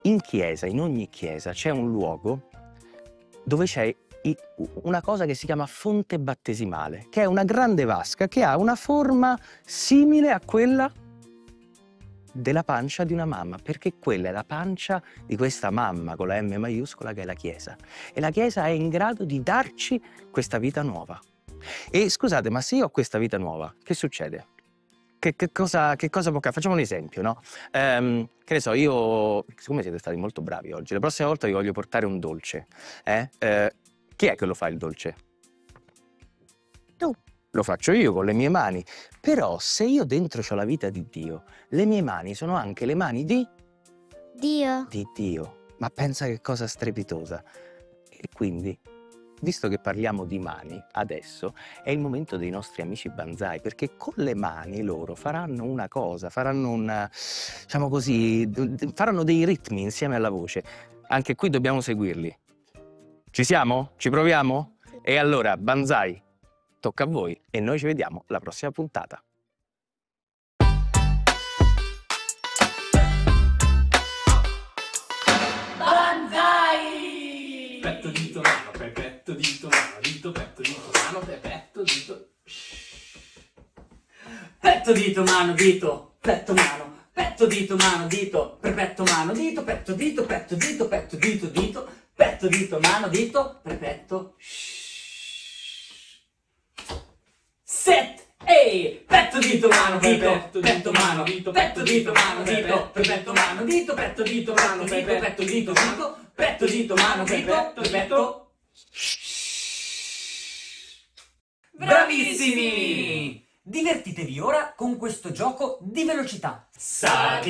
In chiesa, in ogni chiesa, c'è un luogo dove c'è una cosa che si chiama fonte battesimale, che è una grande vasca che ha una forma simile a quella della pancia di una mamma, perché quella è la pancia di questa mamma con la M maiuscola che è la Chiesa. E la Chiesa è in grado di darci questa vita nuova. E scusate, ma se io ho questa vita nuova, che succede? Che cosa può accadere? Facciamo un esempio, no? Che ne so, io, siccome siete stati molto bravi oggi, la prossima volta vi voglio portare un dolce. Chi è che lo fa il dolce? Tu. Lo faccio io con le mie mani. Però se io dentro ho la vita di Dio, le mie mani sono anche le mani di Dio. Dio. Ma pensa che cosa strepitosa. E quindi, visto che parliamo di mani, adesso è il momento dei nostri amici Banzai, perché con le mani loro faranno una cosa, faranno diciamo così, faranno dei ritmi insieme alla voce. Anche qui dobbiamo seguirli. Ci siamo? Ci proviamo? E allora, Banzai, tocca a voi e noi ci vediamo alla prossima puntata. Banzai! Petto dito mano, petto dito mano, dito petto dito mano, petto dito. Petto dito mano, dito, petto mano, petto dito mano, dito, petto mano, dito, petto dito, petto dito, petto dito, dito, petto dito mano, dito, petto. Set! Ehi! Petto dito mano, dito, petto mano, dito, petto dito mano, dito, petto mano, dito, petto dito mano, dito, petto dito, dito, petto dito mano, dito, petto. Bravissimi! Divertitevi ora con questo gioco di velocità. Sa